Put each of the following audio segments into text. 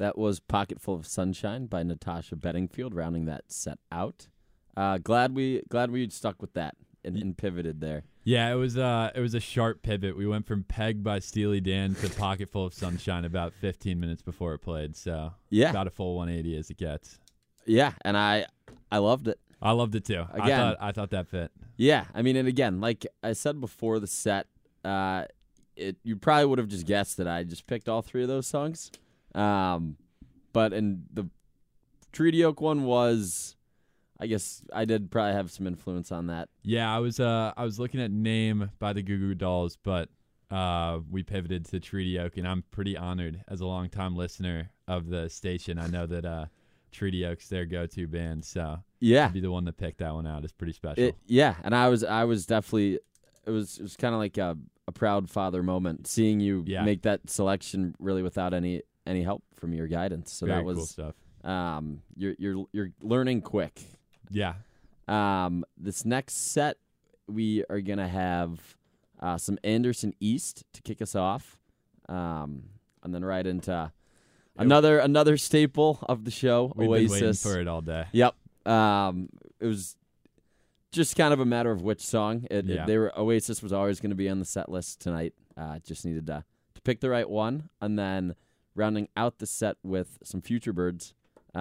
That was Pocketful of Sunshine by Natasha Bedingfield, rounding that set out. Glad we stuck with that and pivoted there. Yeah, it was a sharp pivot. We went from Peg by Steely Dan to Pocketful of Sunshine about 15 minutes before it played. So Yeah, about a full 180 as it gets. Yeah, and I loved it. I loved it too. Again, I thought that fit. Yeah, I mean, and again, like I said before the set, you probably would have just guessed that I just picked all three of those songs. But in the Treaty Oak one was, I guess I did probably have some influence on that. Yeah, I was looking at Name by the Goo Goo Dolls, but we pivoted to Treaty Oak, and I'm pretty honored as a longtime listener of the station. I know that Treaty Oak's their go-to band, so Yeah, to be the one that picked that one out is pretty special. And I was definitely it was kind of like a proud father moment seeing you make that selection really without any help from your guidance. So Very that was cool stuff. You're learning quick. Yeah. This next set we are gonna have some Anderson East to kick us off, and then right into another staple of the show, We've Oasis. been waiting for it all day. Yep. It was just kind of a matter of which song. Oasis was always going to be on the set list tonight. Just needed to pick the right one, and then rounding out the set with some Future Birds.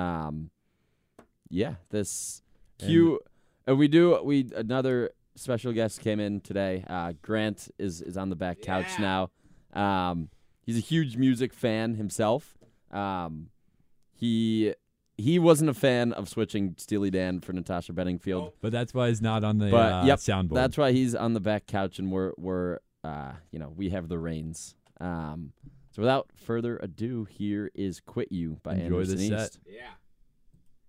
This cue. Another special guest came in today. Grant is on the back couch now. He's a huge music fan himself. He wasn't a fan of switching Steely Dan for Natasha Bedingfield, but that's why he's not on the soundboard. That's why he's on the back couch, and we're we have the reins. So without further ado, here is "Quit You" by Enjoy Anderson the East. set. Yeah.